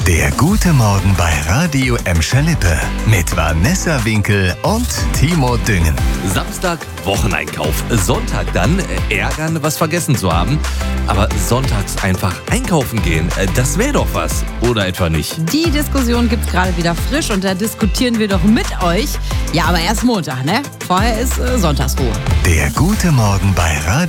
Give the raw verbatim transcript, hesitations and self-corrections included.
Der gute Morgen bei Radio Emscher Lippe mit Vanessa Winkel und Timo Düngen. Samstag Wocheneinkauf, Sonntag dann äh, ärgern, was vergessen zu haben. Aber sonntags einfach einkaufen gehen, äh, das wäre doch was, oder etwa nicht? Die Diskussion gibt's gerade wieder frisch und da diskutieren wir doch mit euch. Ja, aber erst Montag, ne? Vorher ist äh, Sonntagsruhe. Der gute Morgen bei Radio